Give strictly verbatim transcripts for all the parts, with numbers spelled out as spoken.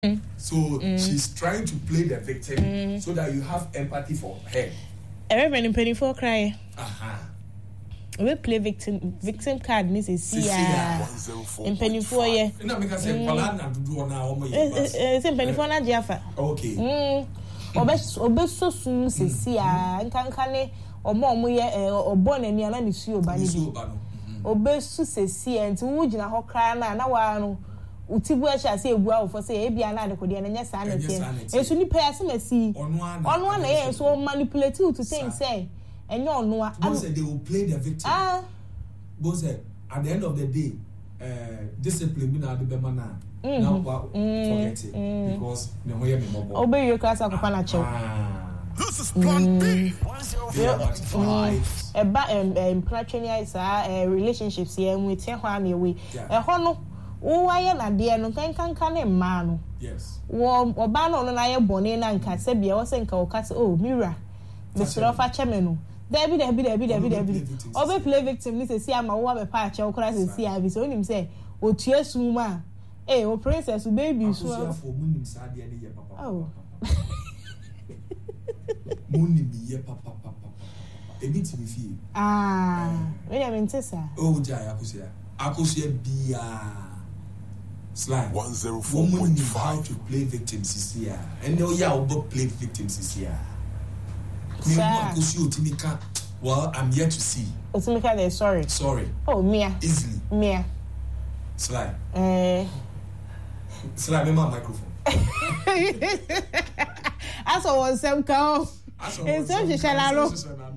So mm. she's trying to play the victim mm. so that you have empathy for her. Everybody penny for cry. Aha. We play victim victim card ni se si ya. In penny for ye. Na me ka say kwala na dudu na o mo ye. Eh eh penny for na jiafa. Okay. Mm. Obe obe so sun se si ya. Nka nka ne omo omo ye obo na ni ana ni su oba ni bi. Obe su se si ya nti wo gina ho kra na na wa no. Utibu a sha say egua ofo say ebia na adekode na nya sa na tie. Esu ni pay ase na si. Onu ana ye so manipulate you to think say enye onu a. Both say they will play the victim. Ah. Both say at the end of the day, uh, discipline na do be mana. Now what forget it mm. because me ho ye me mobo. Obey you class akopa na chew. This is plan B. E ba em platchenia is a relationships here we tie ho am we. E ho no wo aye na de no kan kan kan e ma no. Yes. Wo oba no no na ye bone na nka se bia wo se nka wo ka se oh mira. Mister Ofa cheme no. Debi debi debi debi debi. Obe play victim ni se si ama wo be pa ache wo kra se si abi so onim se otua suma. Eh o princess o baby so. Akusia for munim sa de ne ye papa. Oh. Munim ye papa papa. Ebi ti mi fi. Ah, we ya mentesa. Oh jai akusia. Akusia bia. Slide one oh four point five how to play victims is here. And no yeah, we play victims is here. Well, I'm yet to see. Otimika, they're sorry. Sorry. Oh, Mia. Easily. Mia. Slide. Eh. Slide, me my microphone. As I was some cow. In some shallow.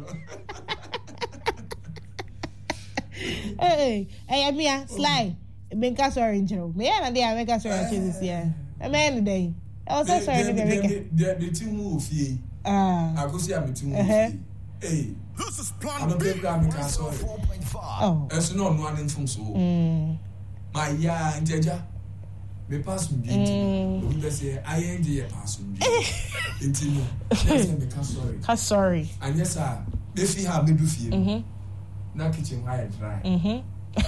Hey, hey, Mia, slide. Benka sorry, Joe. Me and I make us sorry this year. A man day. I was sorry to make the two move. Ah, I could see I'm two move. Hey, this is plan I'm a big guy. Sorry. Oh, as no one from so. My ya and Jaja. Me pass me beauty. We say I ain't the pass me. Intino. Yes, sorry. I'm sorry. And yes, sir. If you have me do feel. Mhm. Na kitchen high dry. Mhm.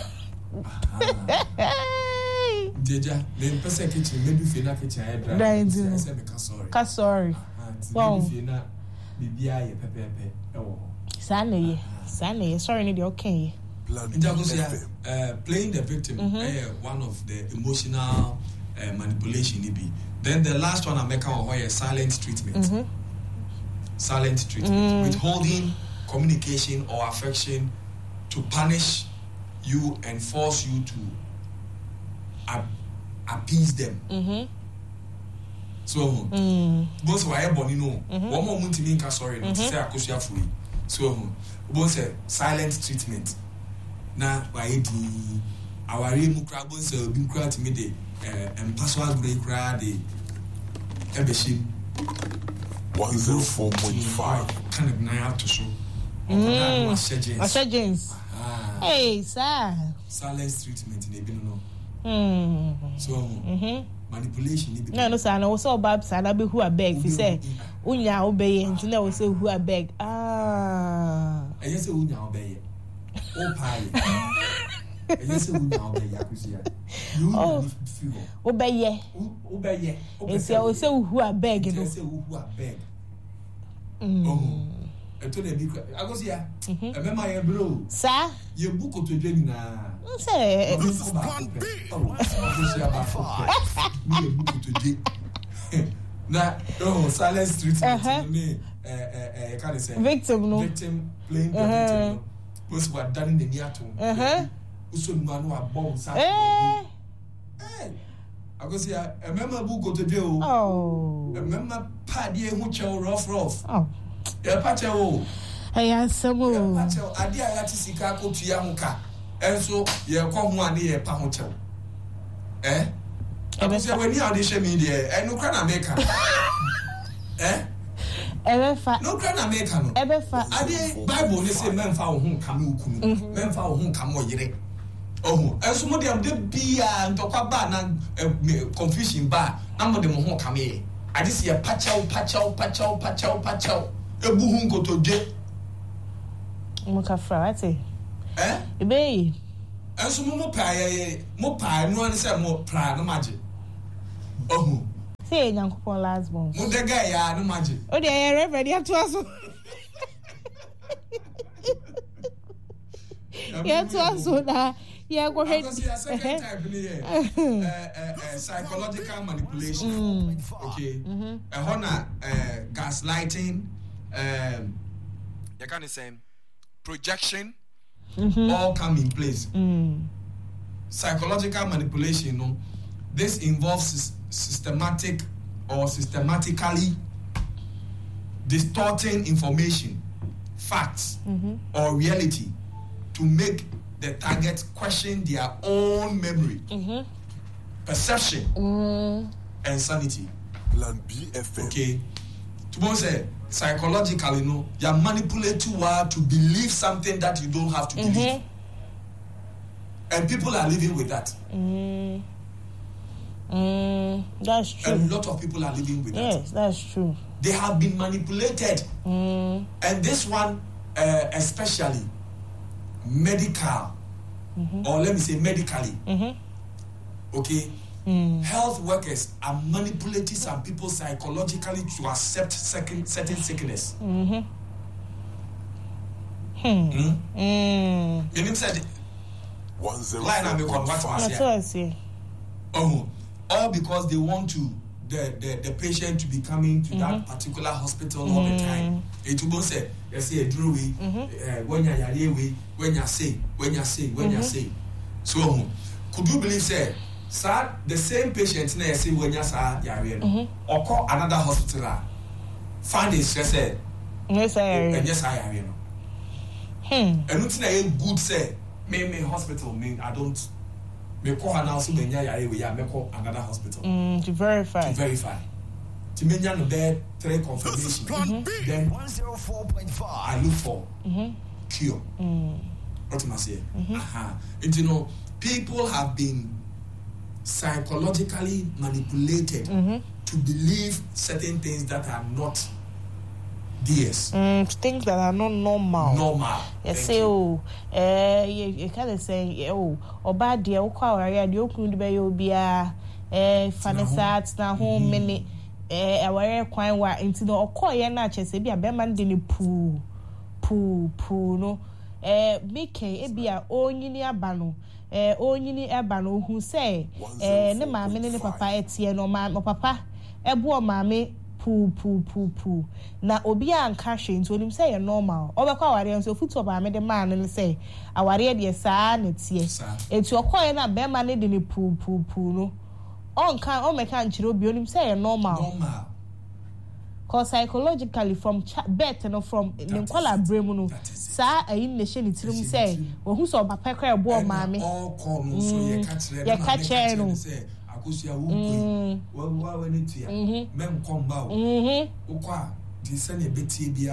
Jeja, the person kitchen maybe feel na kitchen high dry. I say me ka sorry. Ka sorry. Wow. Maybe feel na bibia ye pepepe. Ewo. Sane, sane. Sorry, ni okay. Uh, playing the victim, mm-hmm. uh, one of the emotional uh, manipulation. Be. Then the last one I make out is silent treatment. Mm-hmm. Silent treatment, mm. withholding communication or affection to punish you and force you to ab- appease them. Mm-hmm. So, both of our body know one more month in sorry, not say I could free. So, both say silent treatment. Na why di aware mu kra bon se obi kra ti me de eh empaswa break kra de ebeshim one oh four point five kind of nine out to show mm assurgence hey sir silence treatment in ebi no mm so mhm manipulation ni no no sir no so bab sir na be who abeg fi say unya obey nti na we say who abeg ah I just say unya obey oh pie yes we now be yakusia you feel obeye obeye obeye o say who abeg no say who abeg oh eto na bi agosia e me ma ye bro sir ye buko to dwe na say agosia ba me buko to dwe na oh silence treatment ni eh eh can say victim no victim playing the victim was what done in the near to uh-huh so man wa bomb sa eh eh agosia e mema bu go to de o oh e mema pad ye hu chew rough rough oh e pa chew eh asemo e pa chew ade a yati sika ko tua hu ka enso ye ko hu ane ye pa hu chew eh agosia we ni ade she me de e no kra na make eh Ebefa. No can America no. Ebefa. Ade Bible ne say men fa wo hu kam no kunu. Men fa wo hu kam wo yire. Oh, enso mo de am de bia ntokwa ba na confusion ba. Na mo de mo hu kam ye. Ade se ye pachaw pachaw pachaw pachaw pachaw. Ebu hu nkotodwe. Mo ka fra ati. Eh? Ebe. Enso mo mo pa ye mo pa no an say mo pra no maje. Oh. Say Yankopon last born. Mudega ya no magic. Oh, they are reverend ya to us. Yeah, to us na. Yeah, go ahead. Second type uh, psychological manipulation. Mm. Okay. Mm-hmm. Uh, honor, uh, gaslighting, um, you can say projection, mm-hmm. all come in place. Mm. Psychological manipulation, no, this involves systematic or systematically distorting information, facts, mm-hmm. or reality to make the target question their own memory, mm-hmm. perception, mm. and sanity. Plan B F M. Okay. To say psychologically, no, you manipulate you to believe something that you don't have to mm-hmm. believe, and people are living with that. Mm. Mm, that's true. A lot of people are living with yes, that. Yes, that's true. They have been manipulated, mm. and this one, uh, especially. Medical, mm-hmm. or let me say medically, mm-hmm. okay, mm. health workers are manipulating some people psychologically to accept certain, certain sickness. Mm-hmm. Hmm. Mm? Mm. You know said one zero five. Oh, all because they want to the, the, the patient to be coming to mm-hmm. that particular hospital mm-hmm. all the time. It will say, you see a drew way, when you're way, when you say, when you say, when you say. So, could you believe, say, sir, the same patient now say when you say, you're or call another hospital, find a stress, yes, I and yes, I am. Hmm. And looking at a good say, me, me hospital, me, I don't. Me call her now, so me nyaya we ya me call another hospital. Mm, to verify. To verify. To me nyaya no there three confirmation. Mm-hmm. Then one zero four point five. I look for mm-hmm. cure. Mm. What am I saying? Mm-hmm. Uh-huh. And you know, people have been psychologically manipulated mm-hmm. to believe certain things that are not theirs. Mm, things that are not normal. Normal. You say, oh, eh, you, you can't say, oh, or bad dear, oh, how are you? You could be your beer, eh, Fanessa, now home, many, eh, our quite what into the Okoya natchez, be a beman dinny poo, poo, poo, no, eh, make a be a own yinia bano, eh, own yini ebano who say, eh, no mammy, no papa, etienne, or mamma, papa, a boy mammy. Poo poo poo poo. Na obi anka hwe nti onim say normal. Obekwa aware nso futu oba me de man no say aware de saa na tie. Eti okoye na be man de ne poo poo poo no. Onka o meka nchire obi onim say normal. Normal. Cause psychologically from birth no from ne kwala bremu no saa ayin ne hye ne tirim say ohu so papa kwa ebo o maame. All call no so ye ka kire ye ka kire no. Akusia wo wo wo we ne tia mem komba wo ukwa di sane betie bia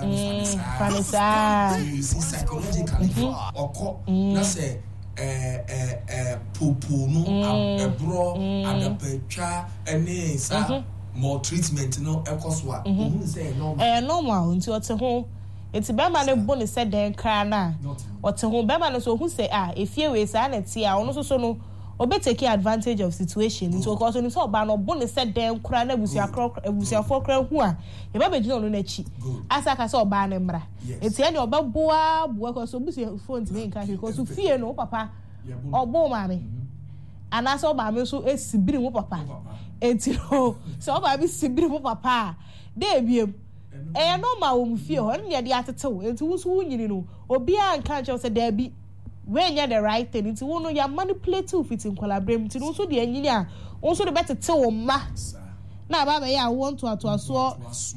fanisa psychologically oko na say eh eh eh popo no ebro adapetwa ene sa more treatment no ekoso a ohun say normal eh normal nti ote ho eti be ma ne bo ne se den kra na ote ho be ma no so ohun say ah efie we sa na tia ono so so no obe take advantage of situation into cause no so ba no bo said dem kura na busia kra busia for kra hu a e ba begina no na chi asa ka so ba na mra eti e oba boa boa cause busia phone ti nka cause fie no papa obo ma me ana so ba me so esibiri mo papa eti o so ba bi sibiri mo papa de biem e no ma wo mfie ho ne de atetew eti wo so wo nyini no obi anka che so da bi when you're the right thing, it's one of your manipulative fit in collaborate. It's also the engineer, also the better tell ma. Now, Baba, I want to to assault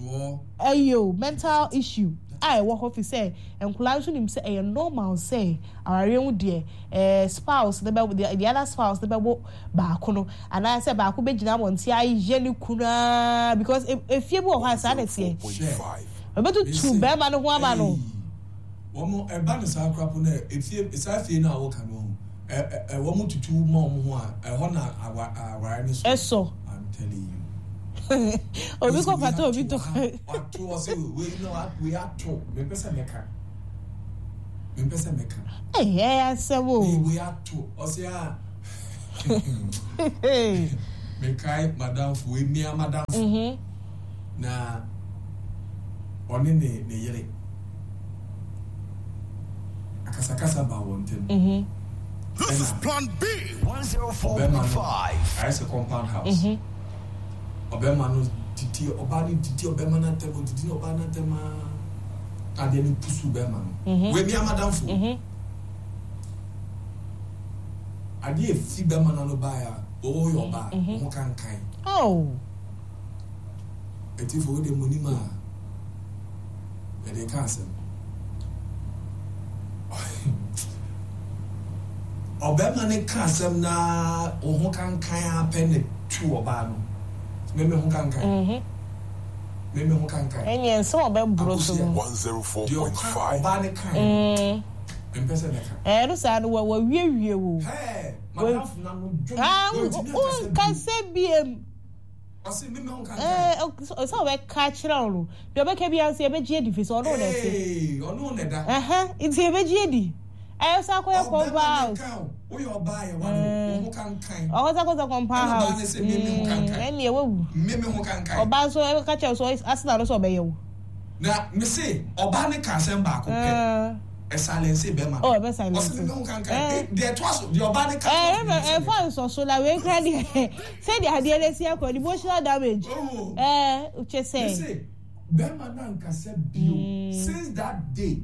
ayo mental issue. I walk off say and collaboration him say a normal say our own dear eh spouse the the, the other spouse the babo back no and I say back be jina won ti ai jeni kuna because if if you bo ha sanity about to two be ma no ho aba no womo eba ne sa krapo na efie esa fie na wo kan wo eh eh womo tutu mo mo ho a eh ho na aware ne so eso I'm telling you obi ko pata obi to atu o se we no we ato me pesa meka me pesa meka eh eh asewo we ato o se a me kai madam fu emi madam fu na oni ne ne yere akasa kasa ba wontem mhm this is plan B one oh four point five I say compound house mhm obema no titi oba ni titi obema na tebo titi oba na tema ade ni pusu obema no we mi madam fu mhm ade fi obema na no ba ya o yo ba mo kan kan oh eti fo de money ma e de cancer obema ne cancer na o ho kan kan ape ne tu oba no me me ho kan kan mhm me me ho kan kan eni enso oba bro so one oh four point five oba ne kan mm empese ne kan eh no sa no wa wie wie wo eh madam na no jo ah o kan se biem asi me me ho kan kan eh so we ka kira o do be ka bia se be gie di fi so no na se eh ono ne da eh eh ti be gie di eh so akoya compound house o yo ba ye wa no ho kan kan o sa ko sa compound house me me ho kan kan eh ni e wo me me ho kan kan oba so e ka che so asina no so be ye wo na me say oba ne ka sem ba ko pe e silence be ma oh be silence o se me ho kan kan de to aso de oba ne ka eh e fa so so la we kra di say the ade le sia ko emotional damage eh u che say say be ma na nka se bio since that day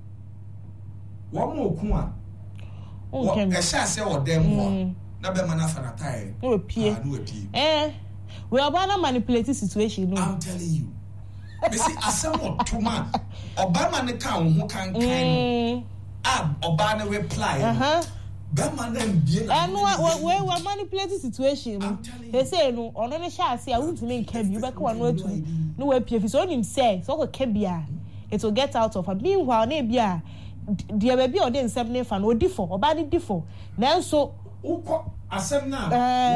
wo mo ku a o e sha se o dem ho na be ma na fa na tai no pie no pie eh we oba na manipulate situation no I'm telling you me see asem o tuma oba ma ne ka ho kan kan ah oba ne reply uh-huh Bema na mbie na anu we we manipulate situation they say no ono ne sha ase a wuntumi nka bi be ka wano atu no we pie fi so nim say so ko ka bia it will get out of her meanwhile na bia dia be bia o de nsem ne fa no odi for oba ni di for na so uko asem na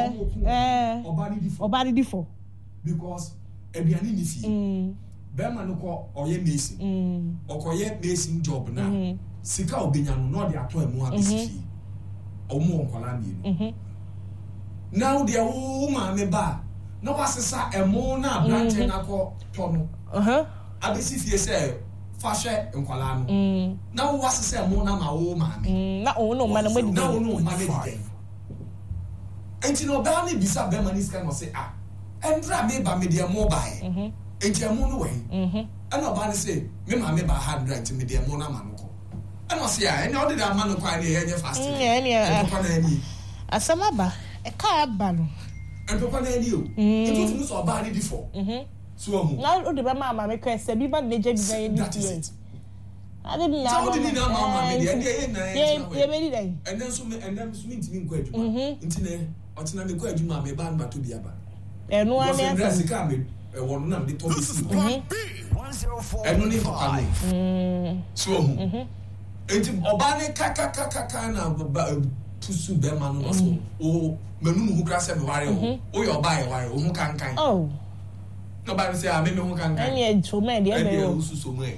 eh oba ni di for oba ni di for because ebiani ni fi bema no ko oye mason mm okoye mason job na sika obenya no no de ato emu abisi omo onkola mi no now there woman me ba na wasesa emo na branch na ko to no uh-huh abisi fie say fa hwe onkola no na wasesa emo na ma wo ma me na o no ma na madi na o no ma madi enti no ba ni bisa be ma ni ska no say ah endra me ba me de emo ba e enti emo no we ana ba ni say me ma me ba one hundred enti me de emo na ma no ko ana say ah eni odi da ma no kwa ni enye fast ni ni asama ba e ka ba no ento kwa na ni o ento tunu so ba ni before mhm so ahu na odi ba ma ma me ka se bi ba ne je bi ba ni tie ade ni na odi ni na ma ma me de e na e e be di dai and then so me and then so me ntimi nkwa adwuma nti ne otina me kwa adwuma me ba ba to bi aba e no ame asa ka me e won na me to bi si one oh four eno ni papa mm so ahu mhm enti oba ne kaka kaka kaka na pusu be ma no so o menu mu kra se me ware o o yo ba ye ware o mu kan kan oh no ba se a me me mu kan kan eni e chome de e be o su so mu e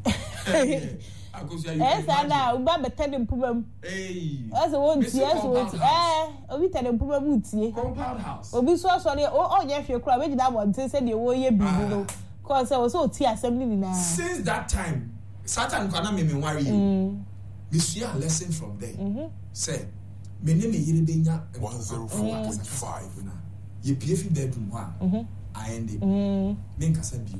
akosia you eh sa na u ba beta de mpumam eh ase won tie ase won eh obi ta de mpumam tie compound house obi so so ne o nya hwe kura be gida mo nte se de wo ye bibi no ko se wo so tie assembly ni na since that time Satan kana me me worry you me see a lesson from there mhm say me ne me yire benya one oh four point five na ye pie fi bedroom ho a mhm I end it mhm me nkasa bio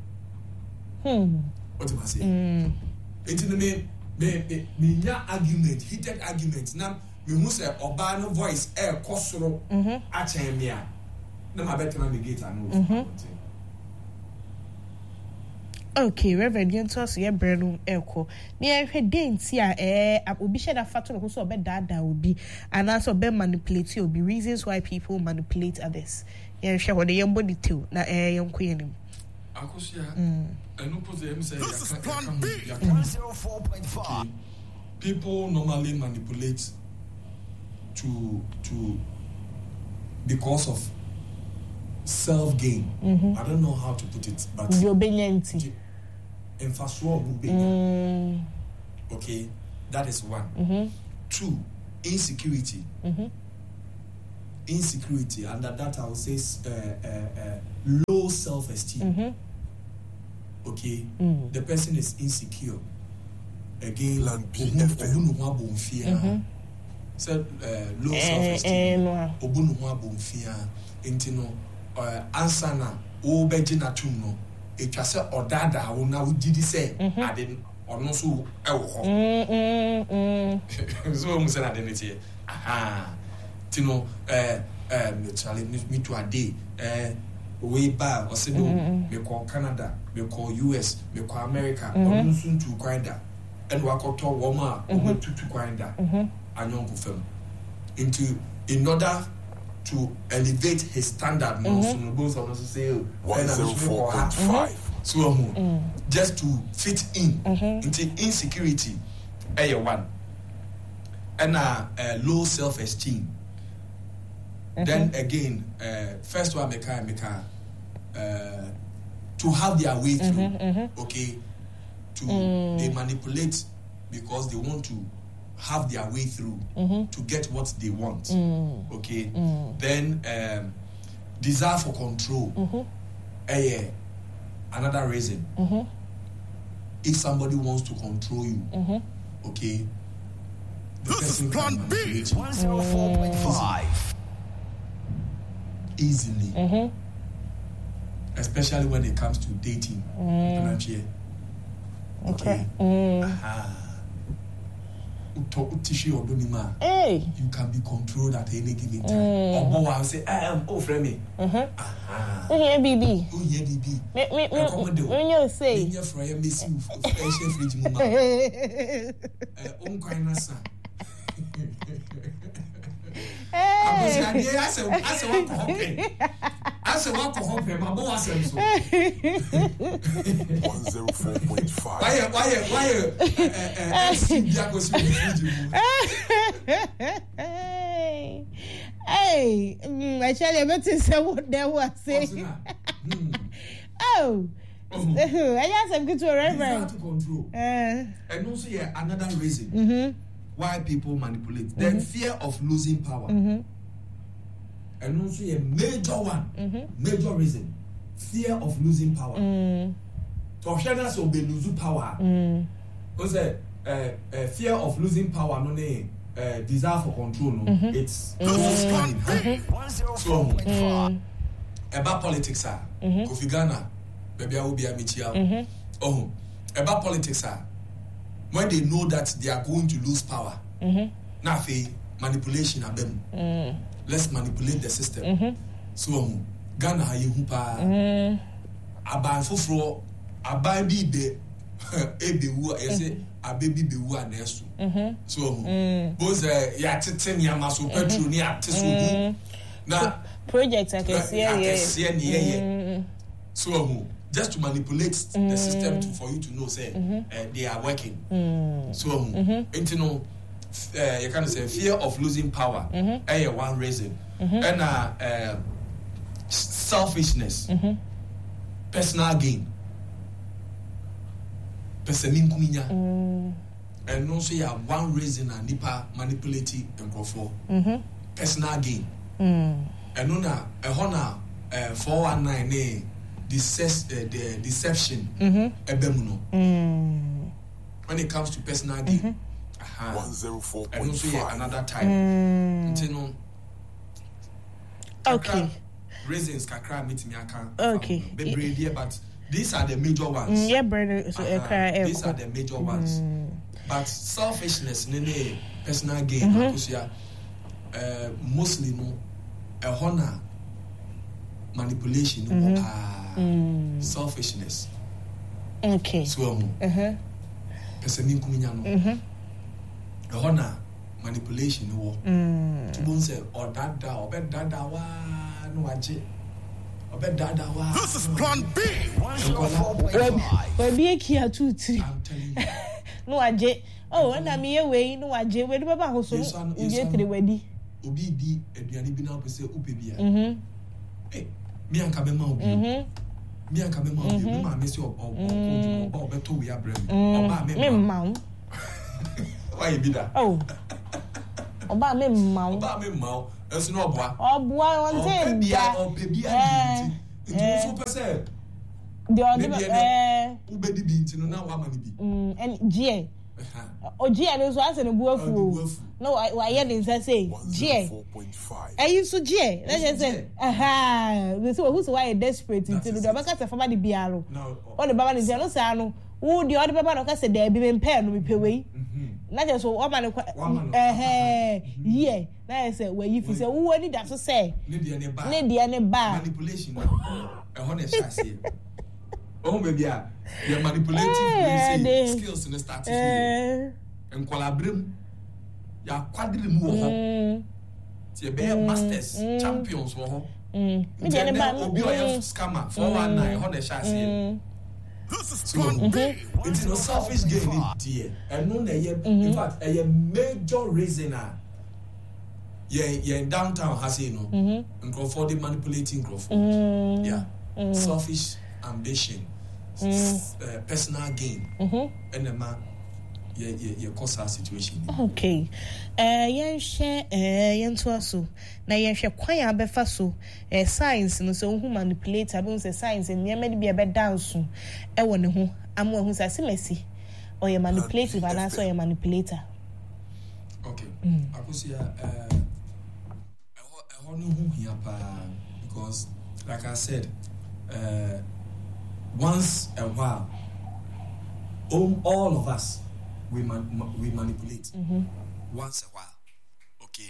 hmm what do I say hmm it in me me me nya argument heated argument na me hu say oba no voice e kosoro mhm a chen me a na ma better na gate and no okay reverend yentos ye brenu eko ni ehwe denti a eh obi she da fato no so obe dada obi and also be manipulate obi reasons why people manipulate others ye hwe wo de yembo detail na eh yenko yenim akosia enu pose em say one oh four point five people normally manipulate to to because of self gain mm-hmm. I don't know how to put it but your benyanti emphasis mm. okay that is one mm-hmm. two insecurity mm-hmm. insecurity, under that I would say uh, uh, uh, low self-esteem. Mm-hmm. Okay, mm. the person is insecure. Again, mm-hmm. so uh, low self-esteem. Obunu wa bonfia. Intino answer na o beji na tum no. Etwa se odada wo na wo didi se ade ono so e wo ho. Mm mm. So mo se na de netie. Aha. Tino eh eh challenge me to a day eh way back or say no me call Canada, me call U S, me call America, or soon to Quinda, and Wakoto Woma, or to to Quinda, and young film into in order to elevate his standard. No, so no both of us say one zero four point five. So just to fit in into insecurity, eh one, and uh, low self-esteem. Mm-hmm. Then again, uh, first one, make make uh, to have their way through. Mm-hmm, mm-hmm. Okay, to mm. they manipulate because they want to have their way through mm-hmm. to get what they want. Mm. Okay, mm. then um, desire for control. Mm-hmm. Uh, yeah, another reason. Mm-hmm. If somebody wants to control you, mm-hmm. okay, the this person is Plan can B one zero four point five. Easily, mm-hmm. especially when it comes to dating. Mm. Okay. Mm. Hey. You can be controlled at any given time. Mm. Or I say, I am oh friend me. Uh-huh. Oh yeah, B B. Oh yeah, B B. Me me me. When you say. Me fry me see special fridge mama. Eh, on kind na sa. Hey. I say, I say, I say, what hope? I say, what hope? My boy says so. One zero four point five. Why, why, why? Eh, see, there goes the fridge. Hey, hey. Actually, I better say what they were saying. Oh. I just have to remember. To control. Uh. And also, yeah, another reason. Mm-hmm. Why people manipulate. Mm-hmm. Then fear of losing power. Mm-hmm. And also a major one, mm-hmm. major reason, fear of losing power. So shares will be losing power. Because uh, uh, fear of losing power, no name, uh, desire for control, no, mm-hmm. it's mm-hmm. So mm-hmm. about politics, sir. Mm-hmm. Kofi Ghana, baby, I will be a Michia. Oh, about politics, sir. When they know that they are going to lose power, mm-hmm. now they manipulation of them. Mm. Let's manipulate the system. Mm-hmm. So um, Ghana ha yehupa. Aban foforo, aban bi be ebe wu e say abebi be wu anesu. So um, both ya tete ni amaso petrol ni ateso. Na project I can see here. So um, just to manipulate mm. the system to, for you to know, say, mm-hmm. uh, they are working. Mm. So, mm-hmm. you know, uh, you can say fear of losing power. Mm-hmm. Uh, one reason, mm-hmm. and uh, uh, selfishness, mm-hmm. personal gain, personal kuminya, mm. and also you have one reason and nipa manipulating and go for mm-hmm. personal gain, mm. and una a honor four one nine eh. Decep- uh, the deception mm-hmm. mm. When it comes to personal gain, mm-hmm. uh-huh. one zero four and also yeah, another type. Mm. You know, okay. Reasons kakra meet me aka. Okay. Yeah. But these are the major ones. Mm, yeah, brother. So uh-huh. These are the major ones. Mm. But selfishness, nene, personal gain, mm-hmm. because yeah, uh, mostly no, a honor, manipulation, mm-hmm. uh, Mm. selfishness. Okay. So, um, uh-huh. Person kuminyano. Mhm. Ehona manipulation wo. Mm. To bon say or dada or bet dada wa no waje. Or bet dada wa. This is Plan B. one zero four point five. We be here two three. I'm telling you. No waje. Oh, and am here we no waje. We do baba ho so. We get three wedi. Obi di eduane bi na opese upe bia. Mhm. Eh, me anka be ma obi. Mhm. Me anka me ma obi. Me ma me say o o o o beto we abrem. Oba me me ma. Why you be that? Oh. Oba me ma. Oba me ma. Eso no oboa. Oboa on ten. Bia o pe bia nti. Nti so pese. The other eh ubedi bi nti no na wa ma ni bi. Mm and G. O G no so ase no buafu. No wa ye den say G. Eh so G. Let's just say aha. We so who so why desperate nti no do baka se fama de biaro. O de baba ni no say no wo de o de baba no ka se da bi me pay no me pay we. Na just so o ma no eh yeah. Na say we you fi say wo ani da so say. Ne de ne ba. Ne de ne ba. Manipulation. E ho na sha say. Oh baby, your manipulative uh, skills in the start. And collaborate, ya quadri move. See, be masters, champions, wo. Mm. Then obi oya scammer four one nine on the chassis. This is plan B. It's no selfish game, dear. And no, in fact, a major reason. Yeah, yeah, downtown has you know, and Crawford manipulating Crawford. Yeah, selfish ambition. Mm. Uh, personal gain mm-hmm. and the man yeah yeah yeah cause our situation. Okay uh yen share uh yen to aso na yen hwe kwan abefa so uh, science no so who manipulate abun say science and yen made be be dance e wo ne ho amo hu say semesi or you manipulative and also you manipulator. Okay mm. Akosia uh e ho no hu hia pa because like I said uh once a while, um, all of us we man, we manipulate. Mm-hmm. Once a while, okay.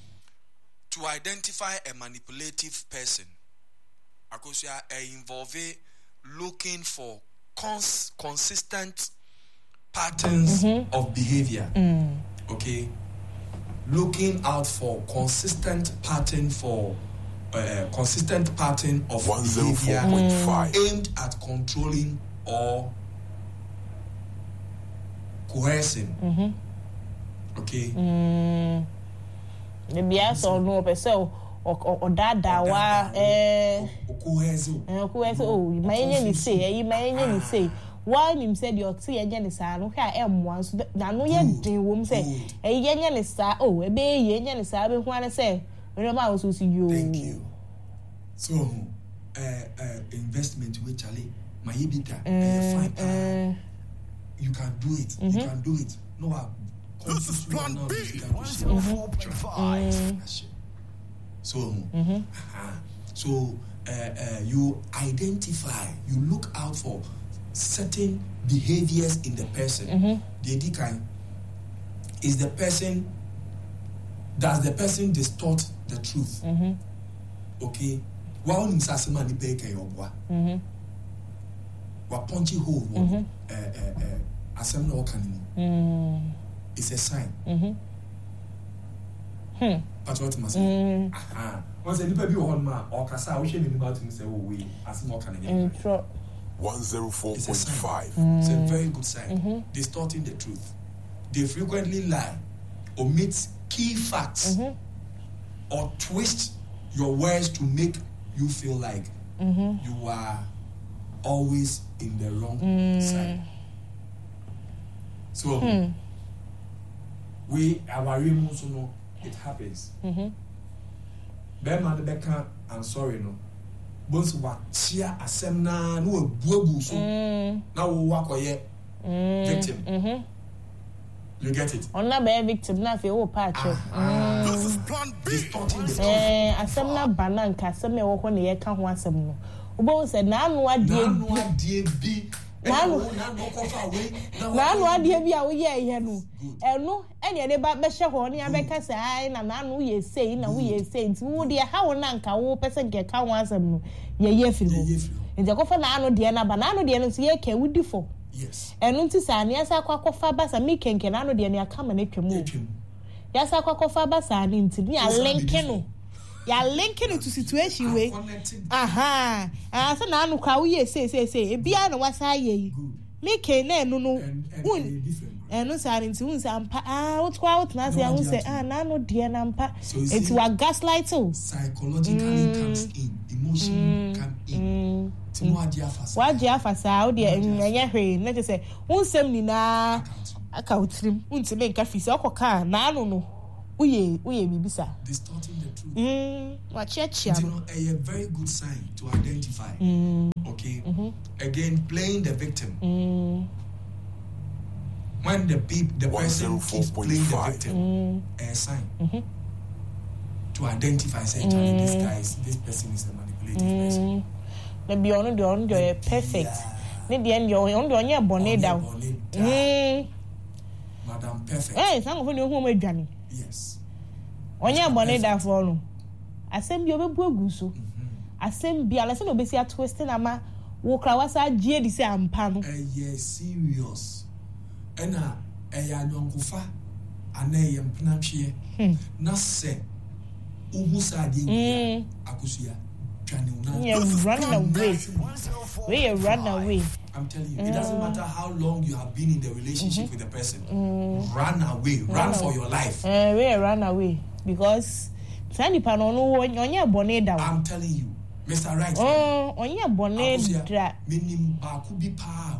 To identify a manipulative person, Akosia involve looking for cons- consistent patterns mm-hmm. of behavior. Mm. Okay, looking out for consistent pattern for. Uh, consistent pattern of behavior mm. aimed at controlling or coercing. Mm-hmm. Okay. Mm. Maybe I saw no person or or dada wa eh coerce. Coerce. Oh, my enemy say, you my enemy say. Why him said your tea again is a no here M one so na no ye din wo say eh ye nya ne sa oh e be ye nya ne sa be ho an say remember I was see you. Thank you. So, uh, uh, investment with Charlie, my ebita, uh, fine. Uh, you can do it. Mm-hmm. You can do it. No, I. This is plan B. one oh four point five. So, mm-hmm. uh, so uh, uh, you identify. You look out for certain behaviors in the person. Mm-hmm. The idea is the person. Does the person distort the truth? Mm-hmm. Okay. Wa onim sasema ni peke yobwa. Mhm. Wa punchy hole wo eh eh eh asem na oka ni. Mm. It's a sign. Mhm. Hmm. But what must say? Aha. Once any baby wo hon ma o kasa wo hwe ni ba tumi say wo we asem oka ni. Intro one oh four point five. It's a very good sign. Mm-hmm. Distorting the truth. They frequently lie, omit key facts, mm-hmm. or twist your words to make you feel like mm-hmm. you are always in the wrong mm. side. So hmm. we our so no it happens. Mm-hmm. Bema de beka I'm sorry no. Bonsu wa chia asem na no abuabu so na wo wakoye victim. Mm-hmm. You get it? On na be victim na fe wo patch. This is plan B. Eh, asem na banan ka asem e wo ho ne ye ka ho asem no. Obo se na anu adie na anu adie bi. Na anu na no kofa we. Na anu adie bi a wo ye ihe no. Eno ene de ba be hye ho ne abeka se ai na na anu ye sei na wo ye sei nti wo de ha wo na nka wo pese nke ka ho asem no. Ye ye firi ho. Nti kofa na anu de na ba na anu de no so ye ka wudi fo. Yes. Enu nti sa ne asa kwakofa basa mi kenke na no de ne aka ma ne twemu. Ya sa kwakofa basa ne nti ni a link no. Ya link no to situation we. Aha. Asa na anu kwa wo ye say say say e bia na wasa ye. Mi ken na enu no. Un enu sa ne nti un sa ampa ah what kwa what na say un say ah na no de na ampa. It wa gaslight o. Psychologically mm. comes in, emotion mm. come in. Mm. Waji afasa o de enye hwe na je say unsem ni na aka utrim untime nka fisi okoka na anu no uye uye bibisa distorting the truth. mm wa chechia You know, a very good sign to identify. mm Okay. mm-hmm. Again, playing the victim. mm When the peop, the person keeps playing the victim, mm a sign mm-hmm. to identify. Say, mm. this guy is, this person is a manipulative mm. person. Maybe on the on the perfect. Ne the end your on the on your bonnet down. Mm. Madam Perfect. Eh, some of you who Johnny. Yes. On your bonnet down for no. Asem bi obebu egu so. Asem bi ala se no be si twisting ama wo kra wasa gie di se ampa no. Eh yes, serious. Ena eh ya nyonkofa ana ye mpena twe. Na se uhu sa de wi akusua twane una. You run away. We run away. I'm telling you, it doesn't matter how long you have been in the relationship mm-hmm. with the person. Mm. Run away, run, run for your life. Uh, we run away because Sandy Panono on your bonnet down. I'm telling you, Mister Right. Oh, on your bonnet down. Meaning, Bakubi Pa.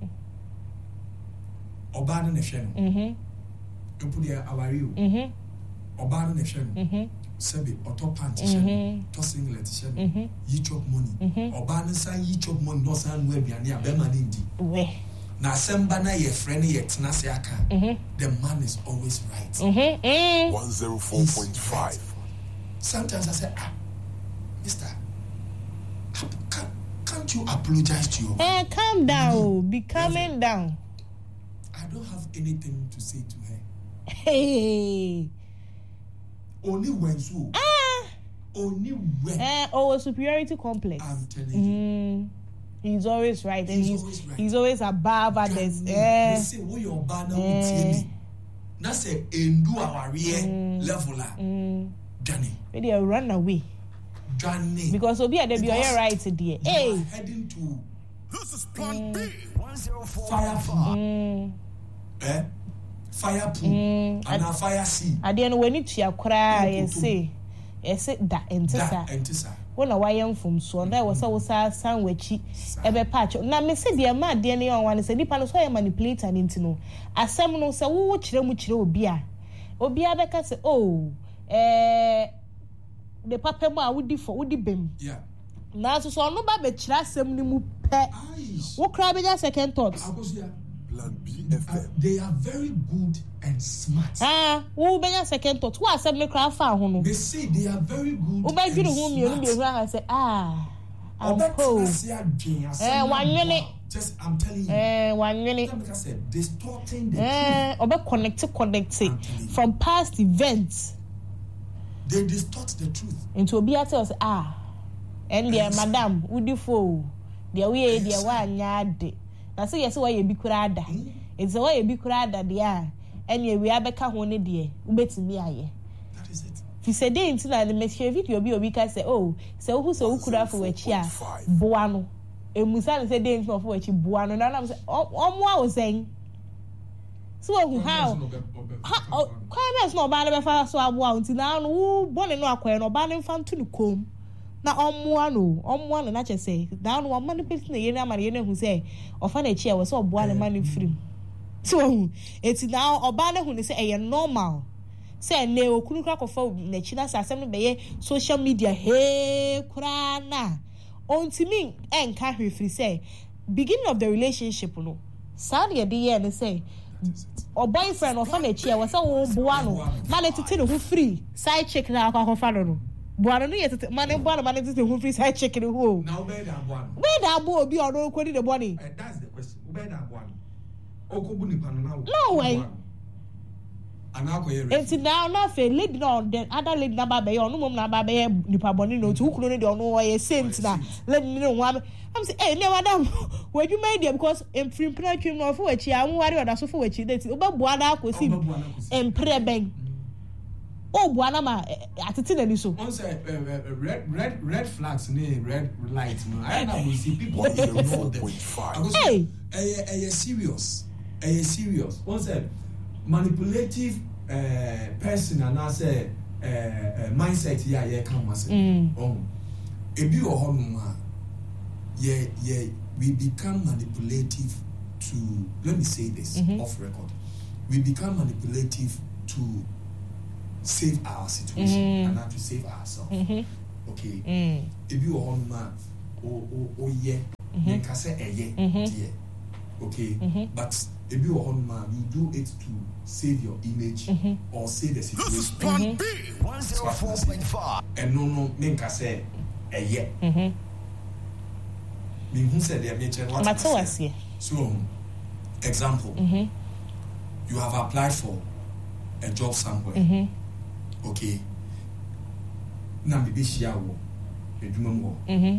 Obana Nation. Mm-hmm. You put your avario. Mm-hmm. Obana Nation. Sebi auto pant shen to singlet shen yi chop money oba ne san yi chop money no san no aduane abema ne ndi we na semba na ye friend ye tena se aka the man is always right. Mm-hmm. one oh four point five. Sometimes I say, ah, mister, can, can't you apologize to your eh calm down, be calming down. I don't have anything to say to her. Hey, only when so. Ah. Only when. Eh, oh, a superiority complex. I'm telling you. Mm. He's always right, and he's, he's always right. He's always above others. Eh. They say, "Oh, your banner will see na say endu aware level la." Johnny. Maybe a run away. Johnny. Because obi ade be your right there. Hey. Heading to. This is Plan B. one oh four. Fire pool. Mm. Eh? Fire pool. Mm. And a fire sea. Ade no wani tua kra ye say. Ye say da entisa. Da entisa. Wona wayem fom so nda wo say wo sa san wachi ebe patch. Na me say de ma de ne yon wan say nipa no so ye manipulator ni ntino. Asem no say wo wo kire mu kire obi a. Obi a beka say oh eh the papa mu a wodi for wodi bem. Yeah. Na so so no ba be kire asem ni mu pe. Wo kra be just second thoughts. Akosia. Plan B F M. Uh, they are very good and smart. Ah, wo be just second thoughts. Wo asem me kra fa ho no. They say they are very good. Wo ba dwene ho mienu be hura say ah. I'm cool. Eh, one just I'm telling you. Eh, one minute. Like I said, distorting the eh, truth. Obe connect connect from past events. They distort the truth. Into obi ate us ah. And dear madam, udifo. Dear we dear wa nyade. Na say yes why you bi kurada. It's why you bi kurada dia. And we abeka ho ne de. Ubetimi aye. That is it. Fi say dey until na me share video bi obi ka say oh, say who say who kura for wachi a. Boa no. Emusa ne say dey until for wachi boa no. Na na say omo a wo say. So who how? Ha, kwai no ba na be fa so aboa until na no wo bone no akoye no ba ne mfa nto ne kom. Na omoa no omoa no na che say na no man person na ye na ma ye na hu say ofa na chi e we say oboa ne man firim so eti na oba na hu ne say e normal say na okunu kra kofa na chi na asem no be ye social media he kura na ontimi enka hwefiri say beginning of the relationship no sad ye de ye ne say or boyfriend ofa na chi e we say wo boa no man tete ne hu free side chick na akwa no Buano no yet man buano man is the free side chicken who. Now where that buano? Where that boy be or no quality the money? Uh, that's the question. Where that buano? Okobuni panana. No way. Anako here. It's now not fair lady no then other lady number be or no mum number be nipa boni no to kuno no no way saint na let me know one. I'm say eh ne madam where you made them because in free plan trim no for wachi am wari oda so for wachi that oba buana akosi em preben. Oh, Buanama, attitude so. Once uh, uh, red, red, red flags, ne, red lights. No, I know we see people. One zero four point five. Hey, a serious, a serious. Once a manipulative uh, person and I say uh, uh, mindset. Yeah, yeah, come on, say. Oh, if you are home, yeah, yeah, we become manipulative to. Let me say this mm-hmm. off record. We become manipulative to save our situation mm. and not to save ourselves. Mm-hmm. Okay. Mm. If you are on man, oh oh oh yeah, you can say a yeah, dear. Okay. Mm-hmm. But if you are on man, you do it to save your image mm-hmm. or save the situation. This is Plan B one oh four point five. And no no, me can say a yeah. Mm-hmm. Me who said they are making what? Matter So, example, mm-hmm. you have applied for a job somewhere. Mm-hmm. Okay. Na me be share wo. Eduma mo. Mhm.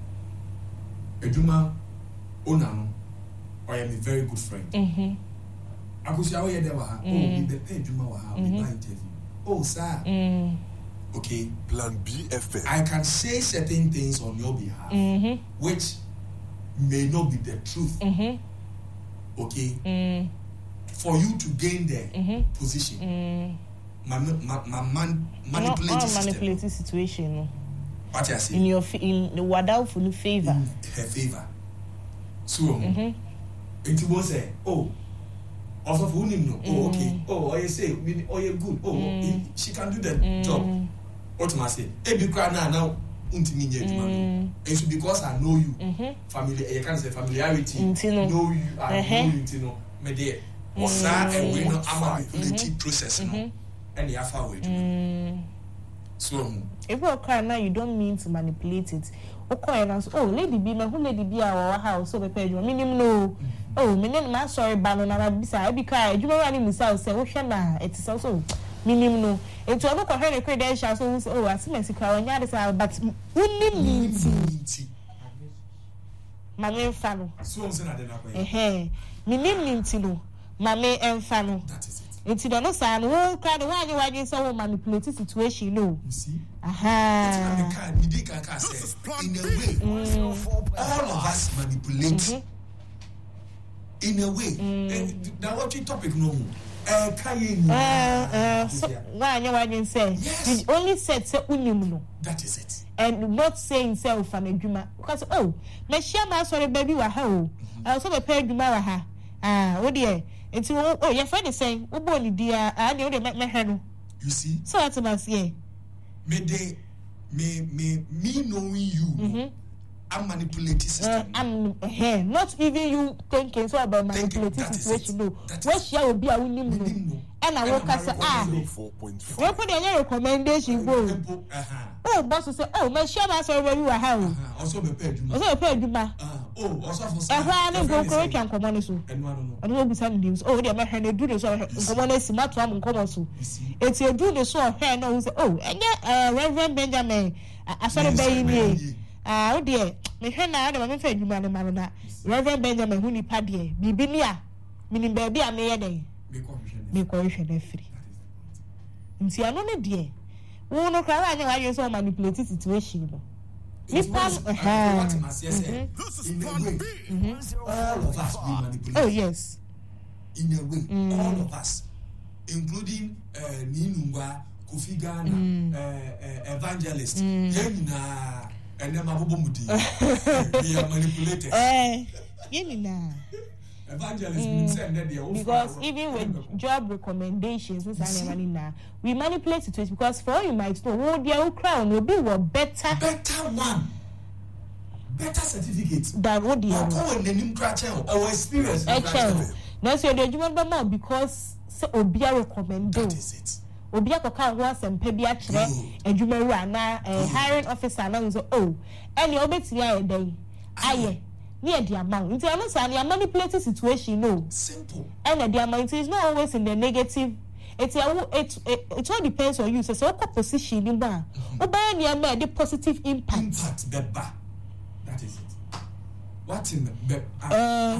Eduma ona no. I am a very good friend. Mhm. Akosi awo ye de wa ha. Oh, be be eduma wa ha. Be buy interview. Oh, sir. Mm. Okay. Plan B F M. I can say certain things on your behalf, mm-hmm. which may not be the truth. Mm-hmm. Okay. Mm. For you to gain the mm-hmm. position. Mm. My, my, my man manipulating no, system. manipulating situation. No. What you say? In your in the without full favor. In her favor. So, mm-hmm. it was say, oh, also for him no. Oh, okay. Oh, you say, oh, you're good. Oh, mm. she can do the mm. job. What must I say? Hey, be crying now now. Mm. It's because I know you. Mm-hmm. Family, you can say familiarity. Mm-hmm. Know you, I uh-huh. know you. You know, me there. What's that? And we know I'm a manipulative process, no. And the alpha way. Mm. So, if you cry now, you don't mean to manipulate it. Okay, and oh, Lady B, my who Lady B, our house, so the page, I mean, you know, oh, me name, my sorry, Bannon, and I be sorry, be cry. You know, running the south, say, oh, Shana, it is also minimum. No, it's all look at her credentials, so, oh, I see my secret, and that is our, but only means my name, Fano. So, eh, me name, Tino, my name, and Fano. That is it. It's no sign. Who cried? Why you why so manipulative situation? No. You see. Aha. Uh-huh. This is in a way. Mm. All of us manipulate. Mm-hmm. In a way. Mm. Now what you topic no more. Uh, uh, uh, so, why you why you say? Yes. You only said say unimuno. That is it. And not saying self and adwuma. Because oh, me share my sorry baby wa ha o. I also be pay adwuma wa ha. Ah, oh dear. It's oh, your friend is saying, oh, boy, dear, I know they make my head. You see? So that's about say. May they, may, may, me knowing you, mm-hmm. I'm manipulating system. Uh, I'm here, not even you thinking so about manipulating situation. No, what shall will be a winning? And I will cast ah. What put any recommendation go? Oh, boss will say, oh, my share my sorry where you are how. Also, be paid. Also, paid you ma. Oh, also for a while go correct and common so. And one and will be some news. Oh, they may do this or common is not one common so. It's a do the so hair no say, oh, and yeah, Reverend Benjamin, I saw the baby. Ah, oh dear, me hear now the fed you man man na. Reverend Benjamin who ni padie. Bibinia, meaning baby I may day. Me correction free. Nti ano ne de. Wo no kra anya wa yen so manipulative situation no. Me pan eh. All of us be manipulated. Oh yes. In a way, mm. all of us, including uh, Ninungwa, Kofi Ghana, mm. uh, uh, evangelist, mm. Yenina, and then Mabumudi. We are manipulated. Eh, Yenina. Mm. Because even with job recommendations, we manipulate situations because for all you might know, oh, their crown will be what better, better one, better certificate than what the our experience. Now, so the human more because Obia recommend. That is it. Obia Koka was and Pebia Tre and you may run a hiring officer and so oh, and you'll be a day. Aye. Near the amount. It's almost a manipulative situation, no. Simple. And the amount is not always in the negative. It's a, it, it, it all depends on you. So, so what position in bar? But by any the positive impact. Impact, the bar. That is it. What in the uh,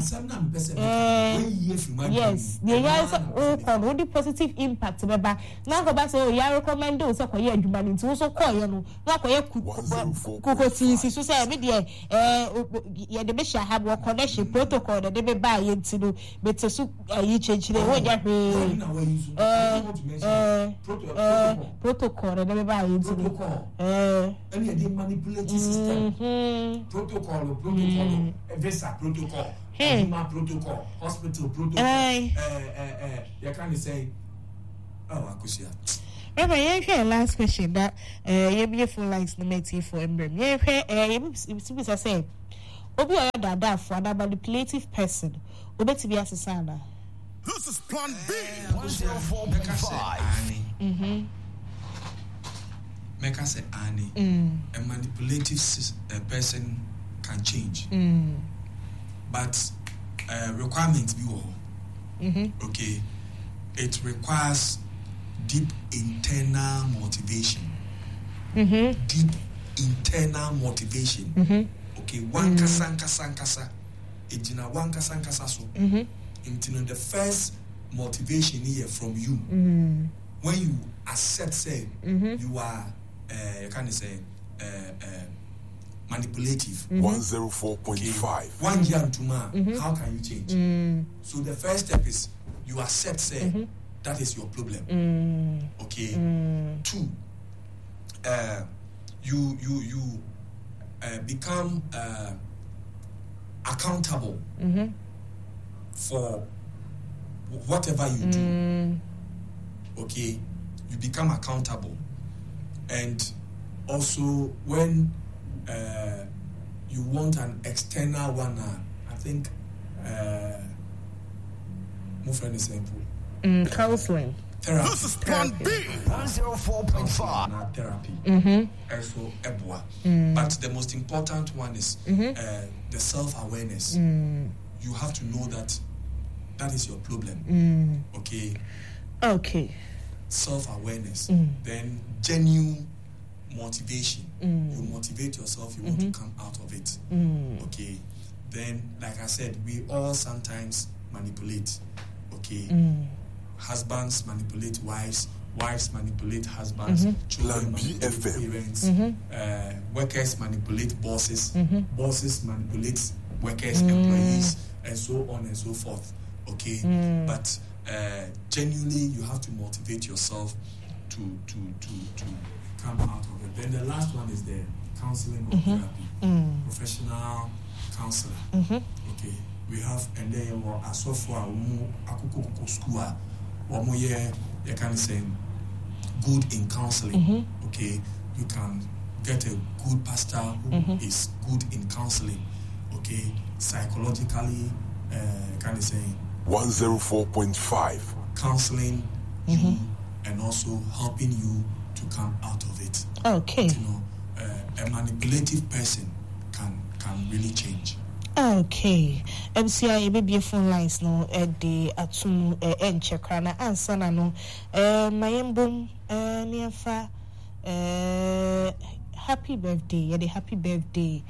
yes, the years oh, the positive impact. Beba now go back to you recommend those so call you human to so call you no na call you kuko tisi so say me dey eh ya de be sha have work connection protocol that they be buy yenti no but so yi change dey wo ja hwe eh eh protocol that they be buy yenti no eh any dey manipulate system protocol protocol visa protocol, human protocol, hospital protocol. Uh, uh, uh, you can't say, oh, I could see that. Remember, yeah, last question that uh, you be full lines no matter for emblem. Yeah, uh, you be say, Obi or dada for a manipulative person. Obi to be a sana. This is Plan B. one zero four point five. Mhm. Make us say Annie. Mm. A manipulative uh, person can change. Mm. But uh, requirements be all. Mm-hmm. Okay. It requires deep internal motivation. Mm-hmm. Deep internal motivation. Mm-hmm. Okay. One kasa kasa kasa. Ejina one kasa kasa so. Mm-hmm. Into the first motivation here from you. Mm-hmm. When you accept, say, mm-hmm. you are, uh, can you say, uh, uh, manipulative. Mm-hmm. one oh four point five. Okay. One year to man, mm-hmm. how can you change? Mm-hmm. So the first step is you accept, say, mm-hmm. that is your problem. Mm-hmm. Okay. Mm-hmm. Two, uh, you you you uh, become uh, accountable mm-hmm. for whatever you do. Mm. Okay, you become accountable, and also when uh, you want an external one, uh, I think uh, more friendly simple. Mm, counseling. Therapy. This is Plan B. one oh four point five. Therapy. Mm-hmm. Also, Ebwa. Mm. But the most important one is mm-hmm. uh, the self-awareness. Mm. You have to know that that is your problem. Mm. Okay. Okay. Self-awareness. Mm. Then genuine motivation. Mm. You motivate yourself. You mm-hmm. want to come out of it. Mm. Okay. Then, like I said, we all sometimes manipulate. Okay. Mm. Husbands manipulate wives. Wives manipulate husbands. Mm-hmm. Children manipulate parents. Mm-hmm. Uh, workers manipulate bosses. Mm-hmm. Bosses manipulate workers, mm. employees, and so on and so forth. Okay, mm. but uh, genuinely, you have to motivate yourself to to to to come out of it. Then the last one is the counseling or mm-hmm. therapy, mm. professional counselor. Mm-hmm. Okay, we have and then we are so far we are school. We are you can say good in counseling. Mm-hmm. Okay, you can get a good pastor who mm-hmm. is good in counseling. Okay, psychologically, uh, can you say one oh four point five. Counseling mm-hmm. you and also helping you to come out of it. Okay. You know, uh, a manipulative person can can really change. Okay. M C I baby phone lines no at the atum and chekrana answer no uh mayembum uh neafa uh happy birthday. Yeah, the happy birthday.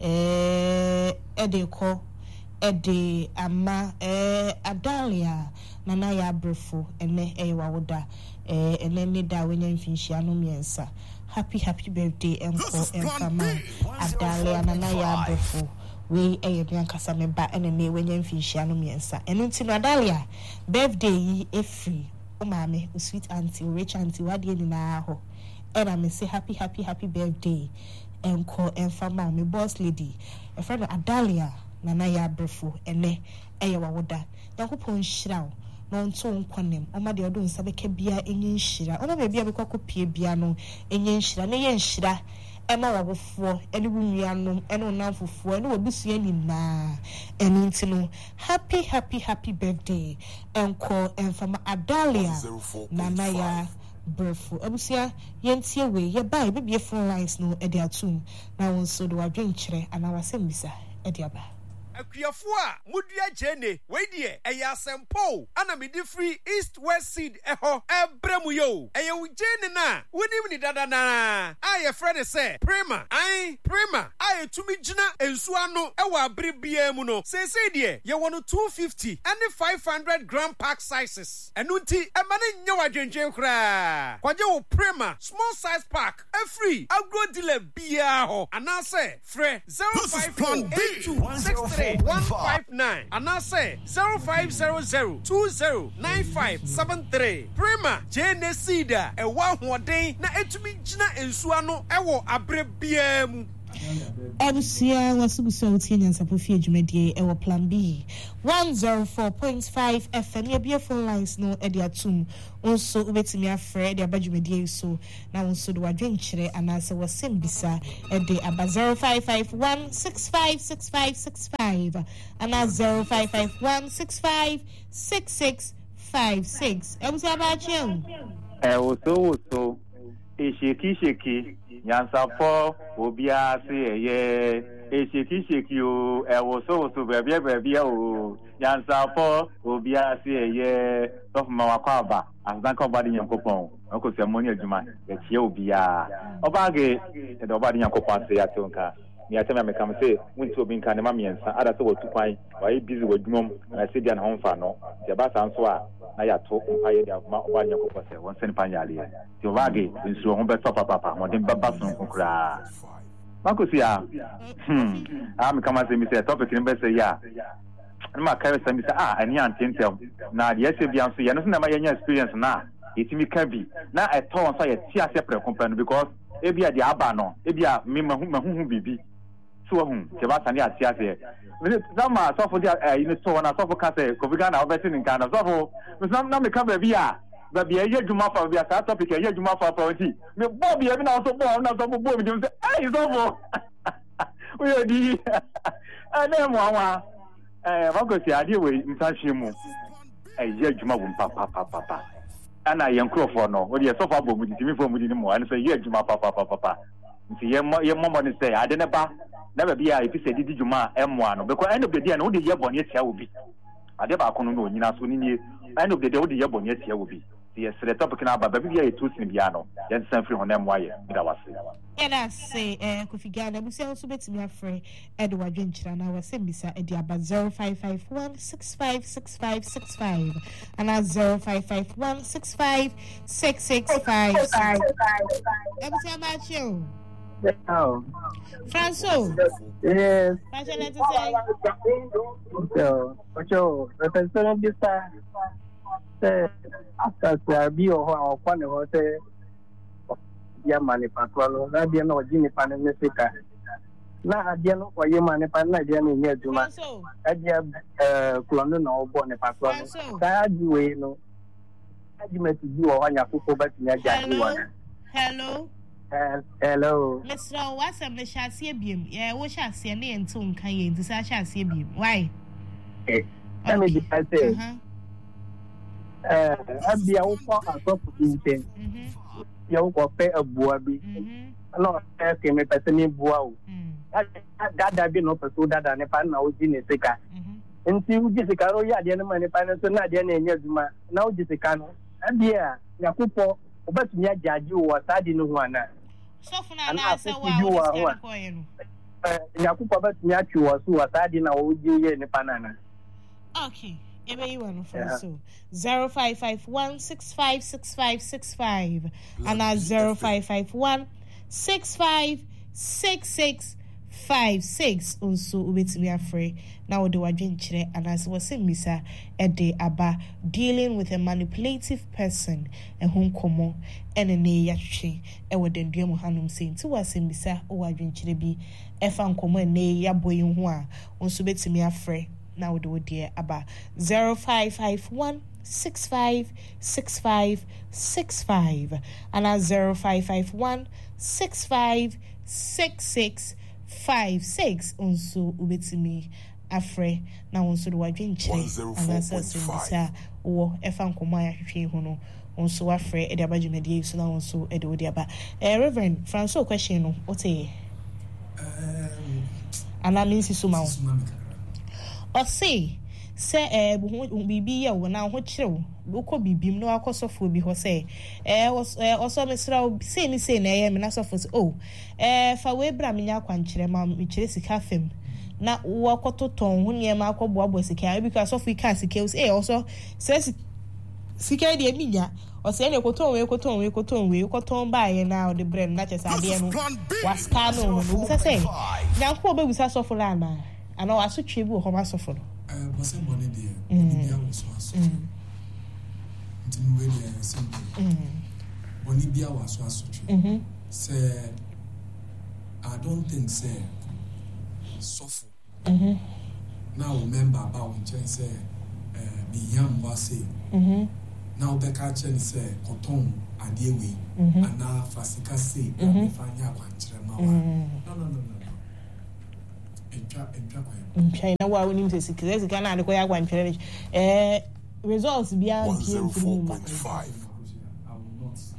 Uh edeko ede ama eh Adalia nana ya brefo ene e wawoda eh ene ne da wenya mfinhia no miensa. Happy happy birthday enko enfama Adalia nana ya brefo we eh yan kasa me ba ene ne wenya mfinhia no miensa. Eno nti no Adalia birthday yi e free o maame o sweet auntie o rich auntie wade ni na ho ena me say happy happy happy birthday enko enfama me boss lady a friend Adalia nana ya brefo ene eye wawoda yakopon hyiraw no nto nkonem oma de odo nsa beka bia enye nhyira oma be bia be kwakopie bia no enye nhyira ne ye nhyira ema wagofo ene wunuanom ene onamfofo ene obusu ani na ene ntino happy happy happy birthday enko enfama Adalia nana ya brefo abusia yentie we ye bai be bia phone lines no e de atum na won so do wadwenkyere ana wasembisa e de aba Akuafo a mudua jene we die eya sempo ana me di free east west seed eho ebremu yo eya u jene na wonim ni dada na aye friend say prima ai prima aye tumi gina ensu ano ewa abere bia mu no say say die ye wono two fifty and five hundred gram pack sizes enu nti e ma ne nya wadwendwen kra kwaje wo prima small size pack e free agro dealer bia ho ana say free zero five four eight two six three one five nine and I say zero five zero zero two zero nine five seven three. Prima Jane Cedar, a one day na etumi jina ensuano ewo abre biemu. Ebusia wasubuso utinyan sapofi adwumadie e wo plan B one oh four point five F M ye be phone lines no e de atum onso ubetimi afre de abadwumadie so na onso do wadwenkyere anase wasem bisa e de aba zero five five one six five six five six five ana zero five five one six five six six five six ebusia abachiam eh oso oso e sheki sheki Yansafo obia se ye e sheki sheki o e wo so so bebia bebia o Yansafo obia se ye so ma wakwaba asan ko badi yankopon ko se moni adwuma e tie obia obage e do badi yankopon se ya tonka mi atema me kam se wunti obi nka ne ma miensa ada se wotu kwan wa e busy wadwumom na se dia na ho fa no je ba san so a na ya to aye dia ma obadi yankopon se won se ni panyale ti obage nsu ho be top papa mo de baba sun kokra makosi ya hmm am kama se mi se topic ni be se ya ma kai se mi se ah ani antentem na de se bia so ya no na ma yenya experience na etimi ka bi na e to so ya ti ase pre company because e bia de aba no e bia me mahu mahu bibi so hu ke ba sane ati ase na ma so for dia eh ni so na so for ka se ko biga na obeti ni kana so for na me ka ba bia ba bia ye djuma fa bia sa topic ye djuma fa fa ti me bo bia bi na so bo na so bo bo mi dem say eh so for we di eh na mo anwa eh ba ko si ade we mfa hwe mu eh ye djuma bu pa pa pa pa ana ye nkrofo no we dey so fa bo mu di mi fo mu di ni mo ana say ye djuma pa pa pa pa nti ye mo ye mo mo ni say ade ne ba na ba bia e fi say di djuma emo ano because end of the day na we dey ye bone tia obi ade ba kono no nyina so ni nie end of the day we dey ye bone tia obi yes the topic na ba bia e to sin bia no yen san free honem waye bida wase ena say eh kofigana busi so betimi afre edward dwenkyira na wase mbisa e dia ba zero five five one six five six five six five ana zero five five one six five six six five ebusi abacho Oh. Franco. Yes. Franco, let's say. So, Ocho, representative this time. Say, after the B O or one of the Yamani Patrol, I didn't know Jimmy Pan and Messica. Now, I didn't know what Yamani Pan, I didn't hear too much. I did a Colonel or Bonnet Patrol. I do know. I met you or your football, but hello. Uh, hello. Mister What's up? The chassis beam. Yeah, what chassis and then soon can you this chassis beam? Why? Let me just say. Uh, I'll be out for a top of the you go pay a boabi. No, I can make a semi bow. That I've been up so that I never know Jessica. And see Jessica, oh, yeah, the enemy, so not the enemy. Now, Jessica, and dear, Yakupo, but me, judge you was I didn't know one. So for now, I said, well, Yakupo, but me, you was who was I didn't know you in the banana. Okay. Everyone from so zero five five one six five six five six five and at zero five five one six five six six five six also with me afraid now do I drink and as was saying Misa a day about dealing with a manipulative person and home como and a nay yachi and what then dear Mohanum saying to us in Misa or I drink be a fan como nay ya boy in one also bet me afraid. Now do dear about zero five five one six five six five six five and at zero five five one six five six six five six also ubetimi afre na onso do wadwenche and asase wo efa nkoma ya hwehwe hu no onso afre e de abadwumadi so na onso e de odi aba eh Reverend Franco question no ote um ana minsi suma o say say eh bibi ye wo na ho kire wo ko bibim no akosofo bi ho say eh oso mesra say ni say na ye me na sofo say oh eh fa we bra me nya kwankire ma me kire sika fem na wo akototon ho ne ma akoboabo sika because of we ka sika say also say sika de minya o say ne koton we koton we koton we koton ba ye na o de brand na chese ade no waska no no bi say na ko be bisa sofo la na ana wa so twe bi ho ma sofo no eh was say money there money there was so nti no we dey simple money bia was so so twe say I don't think say suffer. Mm-hmm. Now remember about when Chen say uh me yam was say mm-hmm. Now Becca Chen say cotton adewe mm-hmm. and now fasika say mm-hmm. fanya kwanchire mawa. No no no no no. Entra entra kwa. Okay, now what we need to see cuz Ghana na kwa kwanchire eh results bia one oh four point five. I will not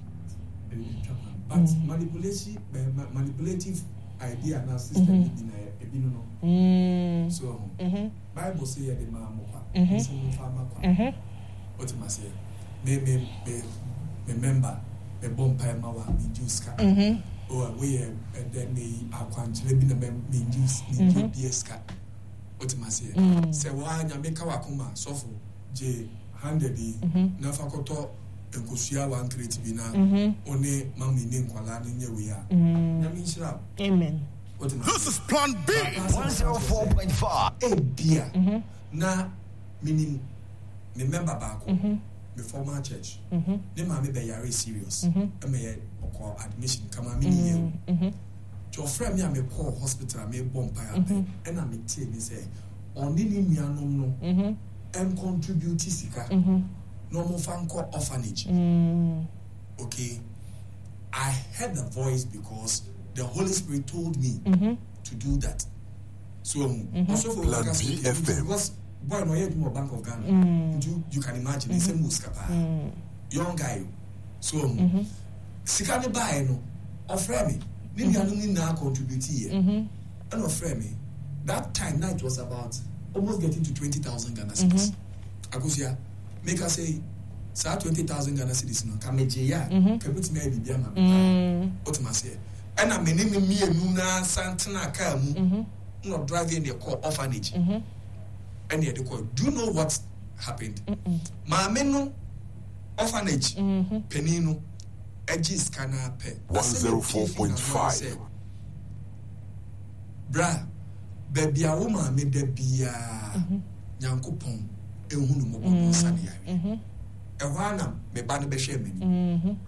but mm. manipulation uh, manipulative idea na system mm-hmm. in a ebino no mm. So mm-hmm. Bible say ya de ma mokwa so no fa makwa mhm what you must say me me me remember the bompa ma wa me juice ka mhm o we e then me akwanchire bi na me juice me juice ka what you must say say wa nya me ka wakoma sofo je hundred na fa koto enkosia one crate bi na one mama ni nkwala ni nyewe ya na me nshira amen. This is Plan B one oh four point five. Eh bia na meaning remember back the former church ne ma me be yare serious e me okọ admission kama me ni ye to friend me am call hospital me bomb pa be e na me tie me say oni ni nuanom no and contribute sika no mo fan call orphanage. Okay, I heard the voice because the Holy Spirit told me mm-hmm. to do that. So mm-hmm. also for Plan B F M. Because boy no yet more Bank of Ghana. Mm. You you can imagine it's a muskapa. Young guy. So mm-hmm. sika ne buy no offer me. Ni nuanu ni na contribute here. And offer me. That time night was about almost getting to twenty thousand Ghana cedis. Akosia make us say sa twenty thousand Ghana cedis no kameje ya ka put me bibia ma. What ma say? And I'm in me na Santana Kamu, not driving the call orphanage. And yet the call. Do you know what happened? My menu orphanage, Penino, edges cana pe one oh four point five. Bra, baby, a woman made the beer, Yanko Pong, a woman, Sunny. A wana, me banner be shaming.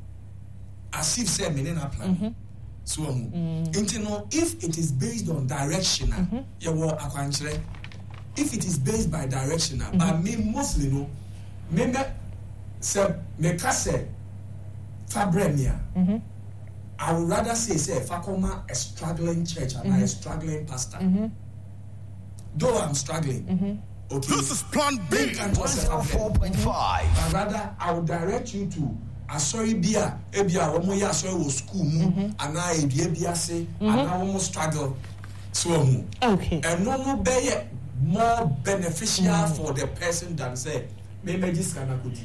As if say me in a plan. So, mm. know if it is based on directional, mm-hmm. you will acquainted. If it is based by directional, mm-hmm. but me mostly no, me say me kase fabremia. I would rather say say fakoma a struggling church and mm-hmm. a struggling pastor. Mm-hmm. Though I'm struggling, mm-hmm. okay. This is Plan B one oh four point five. But rather, I will direct you to. Asori bia ebia omo ya asori wo school mu ana edua bia se ana omo struggle so mu okay and no no be more beneficial mm. for the person than say me magis kana kodi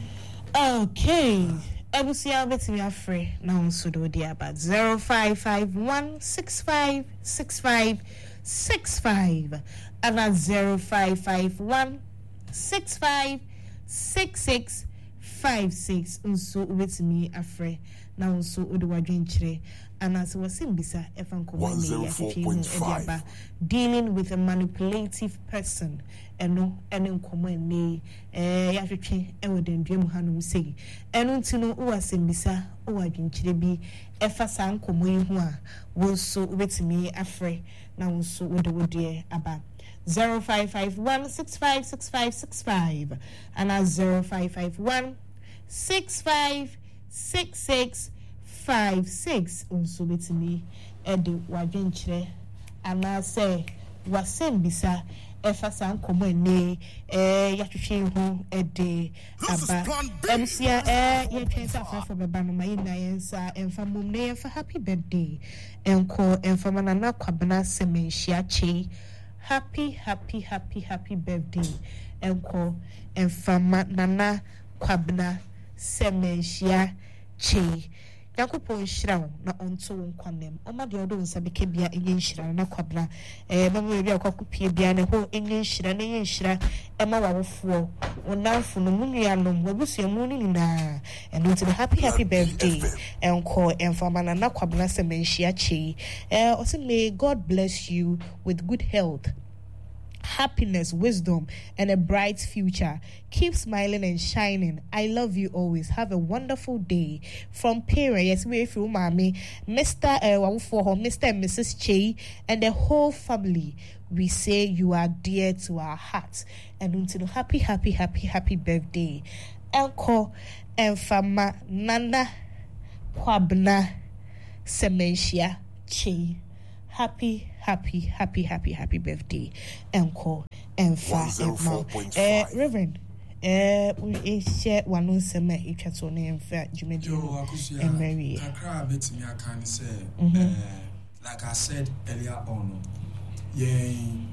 okay ebusia betimi afre na onso do dia about zero five five one six five six five six five and zero five five one six five six six five six unso ubetimi afre na unso odewadwen kire anase wasimbisa efanko wale ya ediaba dealing with a manipulative person eno ene nkomo ene eh ya hwetwe ewo dendwem hanom sei eno ntino uwasimbisa owadwen kire bi efa sa nkomo yi ho a wonso ubetimi afre na unso odewodie aba zero five five one six five six five six five and a zero five five one six five six six five six unso betimi edi wadwenkyere ana say wasembisa efa san komo ene eh yatwetwe hu edi aba emsia eh yetwensa afafo beba no mai na yensa emfa mum ne emfa happy birthday enko emfa manana kwabena semenhia che happy happy happy happy birthday enko emfa manana kwabena semenhia che yakupon shirawo na onto nkwanem omade odo nsabeke bia enye nshira na kwabra eh mama we bia kwakupie bia ne ho enye nshira na enye nshira ema wawofuo onamfo no munuanom wabusuamu ni na eno to the happy happy birthday enko enfamana na kwabra semenhia che eh ose may God bless you with good health, happiness, wisdom, and a bright future. Keep smiling and shining. I love you always. Have a wonderful day. From parents, yes, we feel mommy, Mister Uh, for her, Mister and Missus Che, and the whole family. We say you are dear to our hearts. And until happy, happy, happy, happy birthday. Uncle and Fama Nana Kwabna Sementia Che. Happy, happy, happy, happy, happy birthday. Uncle and Fama. Eh, Reverend. Eh, we share one on summer. It was on in fact, Jimmy and Mary. Like I said earlier on, yeah,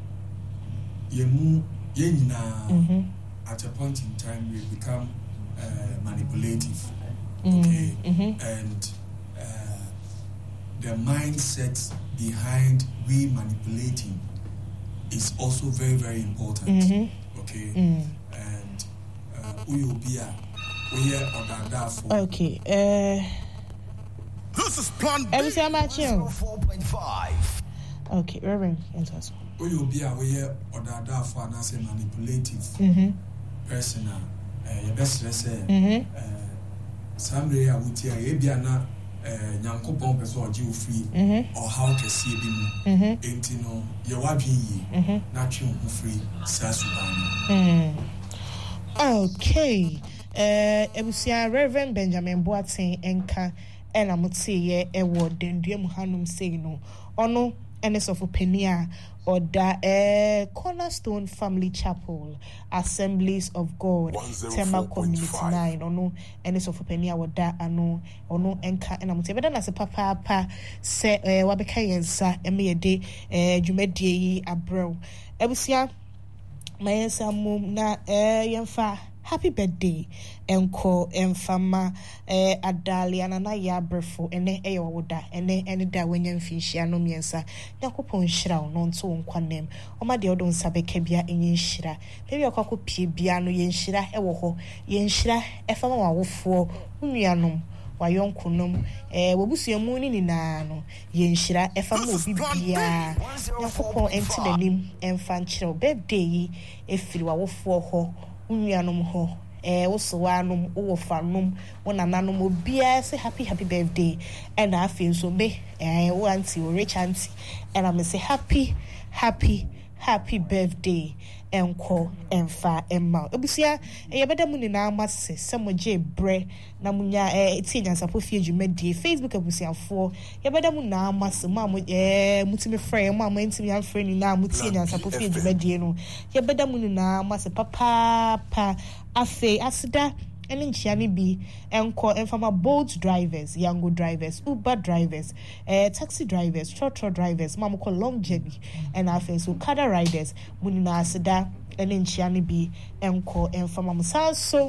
yeah, at a point in time we become uh, manipulative, okay, mm-hmm. and uh, the mindset behind we manipulating is also very, very important, mm-hmm. okay, mm. and we will be we are for okay. Uh, this is Plan B. four point five. Okay, Reverend, enter us. We will be aware of that for an answer manipulative person. Your best say, somebody I would hear a biana, Yanko Pompes or Jew free, or how to see him, ain't you know, your wabi, not you free, Sasubani. Okay, uh, it was Reverend Benjamin Boateng Enka. And I'm say yeah, a word then dear Muhanum say no, or no, and it's of opinion or that uh, Cornerstone Family Chapel, Assemblies of God, Tema Community nine, or no, and it's of opinion or that, I know, or no, and and I'm saying, but then as a papa, papa, say, uh, Wabeka and sa, and me a day, uh, you made ye a bro. Ebusia, my answer, mum, na, uh, young fa. Happy birthday, Enko, Enfama, eh, Adali, and Anaya Brefo, and then Ayoda, and then any day when you fish, no miensa, Nakupon Shroud, non so on one name, or my dear don't sabe kebia in Yinshira, maybe a cockle pea biano Yinshira, Ewoho, Yinshira, Efama for Unianum. Wa yonkunum eh wobusu yamuni ni nano yenhira efa mo bibia yakopon enti nanim emfa nkyerɛ birthday efiri wa wofo ho unyanom ho eh woso wanum wo fanom wonananom obia say happy happy birthday and afi nso me eh wo auntie wo rich auntie and I say happy happy happy birthday enko emfa emma obusia eyebeda mu ni na amase semoje bre na munya eh eti nyansapo fie dwumadi Facebook abusiafo yebeda mu na amase ma mo eh mutimi frɛ mo am ntimi amfrɛ ni na mutie nyansapo fie dwumadi no yebeda mu ni na amase papa pa afe asida ene nchiani bi enko enfama boat drivers, yango drivers, Uber drivers, eh taxi drivers, trotro drivers, mamoko long journey and afen so kada riders munina asida ene nchiani bi enko enfama musanso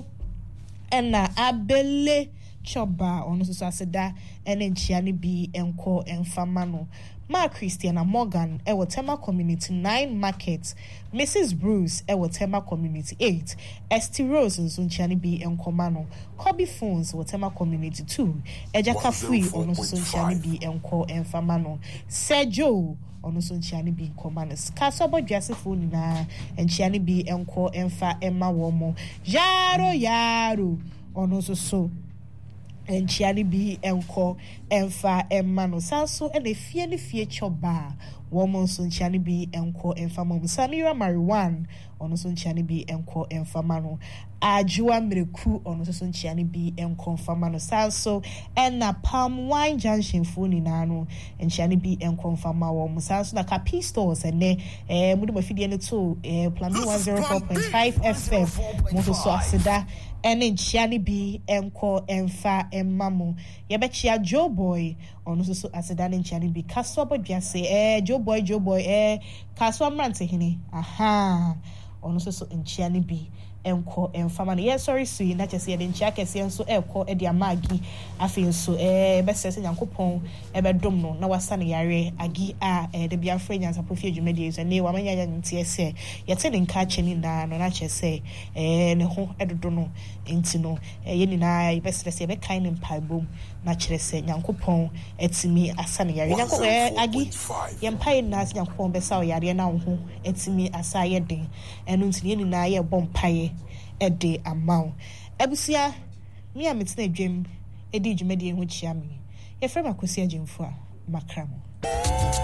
ena abele choba ono so asida ene nchiani bi enko enfama no Ma Christiana Morgan, Ewo Tema Community nine Market, Missus Bruce, Ewo Tema Community eight, Esty Rose, Sunchani B. Enkomano, Kobe Phones, Tema Community two, Ejaka Free, Ono Sunchani B. Enko Enfamano, Sergio, Ono Sunchani B. Enkomanos, Kasobo Jasifuni na, and Chiani B. Enko Enfa Emma Womo, Yaro Yaro, Ono so. And Chiani B enko emfa emano sanso and a fie ni fie choba woman son Chiani B enko emfa mom Samira Mariwan ono son Chiani B enko emfa mano ajua mreku ono son Chiani B enko emfa mano sanso and na Palm Wine Junction phone nano and Chiani B enko emfa mawo sanso na Capi stores and ne eh mudu mafidi ne to eh plan one oh four point five F M moto so asida and in Chiani B enko emfa emmamo yebechia Joe Boy ono so asida in Chiani B kaswa bo biase eh Joe Boy Joe Boy eh kaswa mrante hini aha ono so in Chiani B enko emfama no yes sorry so na chese ye de nchia kese nso ekọ e de amagi afi nso eh besese Nyankopɔn e bedom no na wasa ne yare agi a eh de bia frɛ nyansa profi adwumadi so ne wa manya nya ntie se ye te ne nka cheni na no na chese eh ne ho edodo no enti no eh ye ni na besese ye be kan ne mpaibom na kyerɛ se Nyankopɔn etimi asa ne yare Nyankopɔn eh agi ye mpai na Nyankopɔn besa o yare na wo ho etimi asa ye den enu ntini ye ni na ye bɔ mpae ede amount ebusia me ametina dwem edi dwumadi ho chia me ye frɛ makosi agimfo a makram